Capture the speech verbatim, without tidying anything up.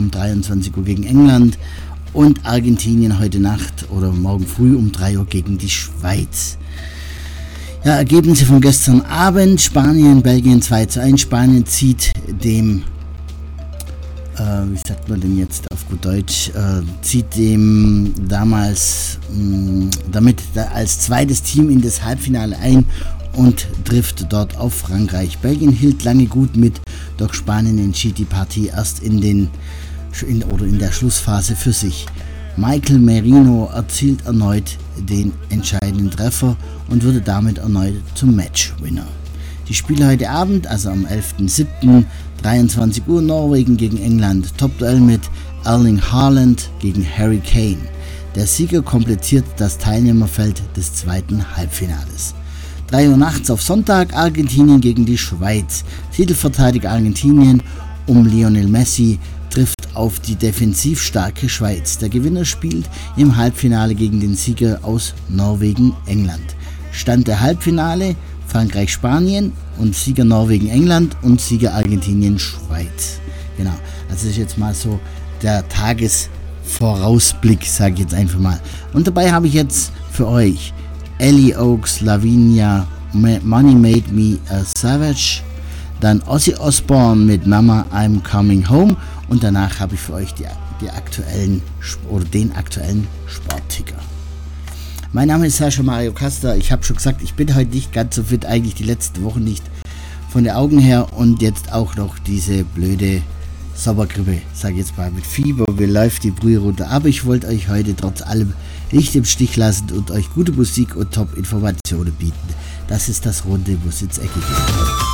um dreiundzwanzig Uhr gegen England und Argentinien heute Nacht oder morgen früh um drei Uhr gegen die Schweiz. Ja, Ergebnisse von gestern Abend: Spanien, Belgien zwei zu eins. Spanien zieht dem, äh, wie sagt man denn jetzt auf gut Deutsch, äh, zieht dem damals mh, damit als zweites Team in das Halbfinale ein und trifft dort auf Frankreich. Belgien hielt lange gut mit, doch Spanien entschied die Partie erst in den in, oder in der Schlussphase für sich. Michael Merino erzielt erneut den entscheidenden Treffer und wurde damit erneut zum Matchwinner. Die Spiele heute Abend, also am elften siebten dreiundzwanzig Uhr, Norwegen gegen England, Topduell mit Erling Haaland gegen Harry Kane. Der Sieger komplettiert das Teilnehmerfeld des zweiten Halbfinales. drei Uhr nachts auf Sonntag, Argentinien gegen die Schweiz. Titelverteidiger Argentinien um Lionel Messi trifft auf die defensiv starke Schweiz. Der Gewinner spielt im Halbfinale gegen den Sieger aus Norwegen-England. Stand der Halbfinale: Frankreich-Spanien und Sieger Norwegen-England und Sieger Argentinien-Schweiz. Genau, also das ist jetzt mal so der Tagesvorausblick, sage ich jetzt einfach mal. Und dabei habe ich jetzt für euch Ellie Oaks, Lavinia, Money Made Me a Savage, dann Ozzy Osbourne mit Mama I'm Coming Home und danach habe ich für euch die, die aktuellen oder den aktuellen Sportticker. Mein Name ist Sascha Mario Kasta. Ich habe schon gesagt, ich bin heute nicht ganz so fit, eigentlich die letzten Wochen nicht von den Augen her und jetzt auch noch diese blöde Sommergrippe, sage ich jetzt mal, mit Fieber, wie läuft die Brühe runter. Aber ich wollte euch heute trotz allem nicht im Stich lassen und euch gute Musik und Top-Informationen bieten. Das ist das Runde, wo es ins Ecke geht.